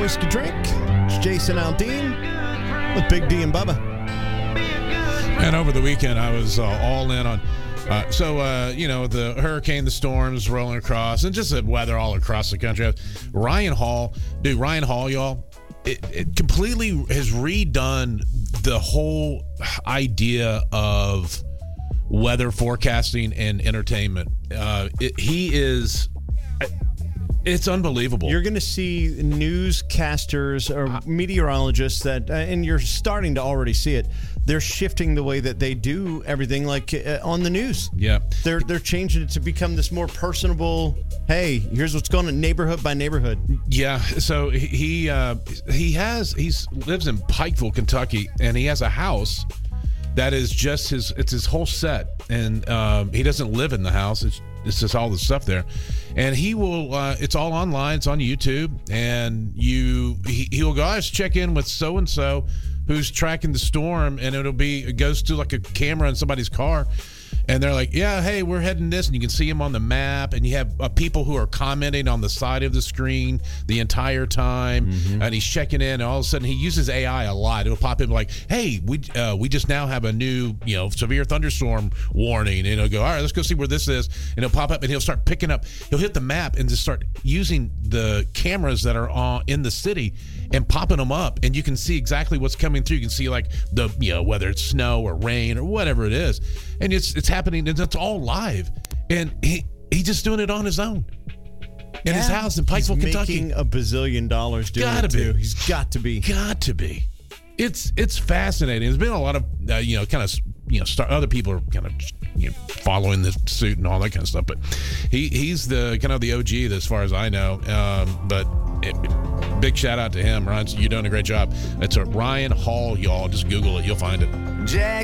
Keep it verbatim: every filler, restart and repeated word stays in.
whiskey drink. It's Jason Aldean with Big D and Bubba. And over the weekend, I was uh, all in on, uh, so, uh, you know, the hurricane, the storms rolling across, and just the weather all across the country. Ryan Hall, dude, Ryan Hall, y'all, it, it completely has redone the whole idea of weather forecasting and entertainment. Uh, it, he is... It's unbelievable. You're going to see newscasters or meteorologists that, uh, and you're starting to already see it. They're shifting the way that they do everything, like uh, on the news. Yeah, they're they're changing it to become this more personable. Hey, here's what's going on, neighborhood by neighborhood. Yeah. So he uh, he has he's lives in Pikeville, Kentucky, and he has a house that is just his. It's his whole set, and um, he doesn't live in the house. It's It's just all the stuff there, and he will. Uh, it's all online. It's on YouTube, and you he, he'll go, "Guys, check in with so and so, who's tracking the storm," and it'll be it goes to like a camera in somebody's car, and they're like, "Yeah, hey, we're heading this," and you can see him on the map, and you have uh, people who are commenting on the side of the screen the entire time, mm-hmm. and he's checking in, and all of a sudden he uses A I a lot. It'll pop in like, "Hey, we uh, we just now have a new you know severe thunderstorm warning," and he'll go, "All right, let's go see where this is," and it'll pop up, and he'll start picking up. He'll hit the map and just start using the cameras that are on in the city and popping them up, and you can see exactly what's coming through. You can see like the you know whether it's snow or rain or whatever it is, and it's it's happening, and it's all live, and he he's just doing it on his own in yeah, his house in Pikeville, he's Kentucky. Making a bazillion dollars doing gotta it be. too. He's got to be. Got to be. It's it's fascinating. There's been a lot of uh, you know kind of you know start, other people are kind of you know following the suit and all that kind of stuff, but he he's the kind of the O G as far as I know. Um, but it, big shout out to him, Ryan. You're doing a great job. It's a Ryan Hall, y'all. Just Google it, you'll find it. Jack